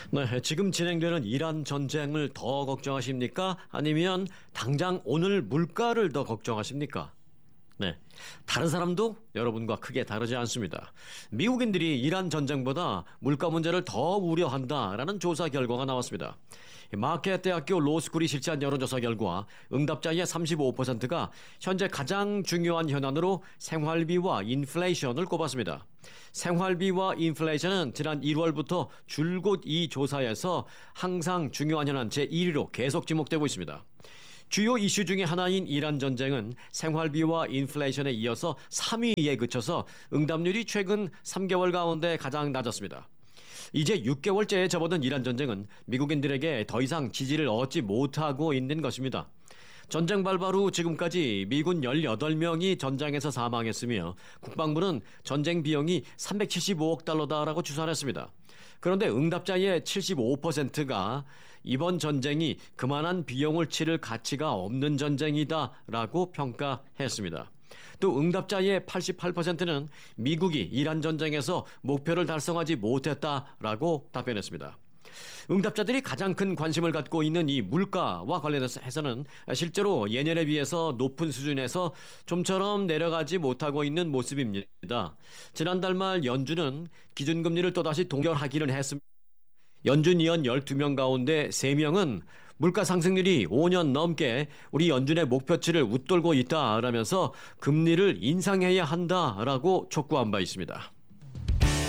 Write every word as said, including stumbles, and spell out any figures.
네, 지금 진행되는 이란 전쟁을 더 걱정하십니까? 아니면 당장 오늘 물가를 더 걱정하십니까? 네. 다른 사람도 여러분과 크게 다르지 않습니다. 미국인들이 이란 전쟁보다 물가 문제를 더 우려한다라는 조사 결과가 나왔습니다. 마켓 대학교 로스쿨이 실시한 여론조사 결과 응답자의 삼십오 퍼센트가 현재 가장 중요한 현안으로 생활비와 인플레이션을 꼽았습니다. 생활비와 인플레이션은 지난 일월부터 줄곧 이 조사에서 항상 중요한 현안 제일 위로 계속 지목되고 있습니다. 주요 이슈 중에 하나인 이란 전쟁은 생활비와 인플레이션에 이어서 삼 위에 그쳐서 응답률이 최근 삼 개월 가운데 가장 낮았습니다. 이제 육 개월째에 접어든 이란 전쟁은 미국인들에게 더 이상 지지를 얻지 못하고 있는 것입니다. 전쟁 발발 후 지금까지 미군 열여덟 명이 전장에서 사망했으며 국방부는 전쟁 비용이 삼백칠십오억 달러다라고 추산했습니다. 그런데 응답자의 칠십오 퍼센트가 이번 전쟁이 그만한 비용을 치를 가치가 없는 전쟁이다라고 평가했습니다. 또 응답자의 팔십팔 퍼센트는 미국이 이란 전쟁에서 목표를 달성하지 못했다라고 답변했습니다. 응답자들이 가장 큰 관심을 갖고 있는 이 물가와 관련해서는 실제로 예년에 비해서 높은 수준에서 좀처럼 내려가지 못하고 있는 모습입니다. 지난달 말 연준은 기준금리를 또다시 동결하기는 했습니다. 연준 위원 열두 명 가운데 세 명은 물가 상승률이 오 년 넘게 우리 연준의 목표치를 웃돌고 있다라면서 금리를 인상해야 한다라고 촉구한 바 있습니다.